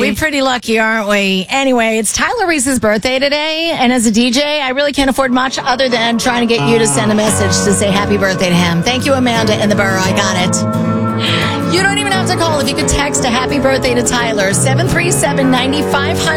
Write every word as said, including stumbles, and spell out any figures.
we pretty lucky, aren't we? Anyway, it's Tyler Reese's birthday today, and as a D J, I really can't afford much other than trying to get you to send a message to say happy birthday to him. Thank you, Amanda in the borough. I got it. You don't even have to call. If you could text a happy birthday to Tyler, seven three seven, nine five zero